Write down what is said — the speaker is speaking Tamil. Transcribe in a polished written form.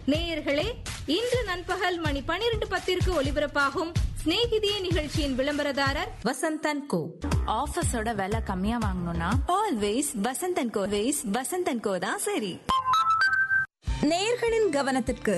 நேயர்களே, இன்று நண்பகல் மணி 12:10 ஒலிபரப்பாகும் ஸ்நேகிதியே நிகழ்ச்சியின் விளம்பரதாரர் வசந்தன் கோ. ஆஃபீஸோட விலை கம்மியா வாங்கணும்னா ஆல்வேஸ் வசந்தன் கோ தான் சரி. நேயர்களின் கவனத்திற்கு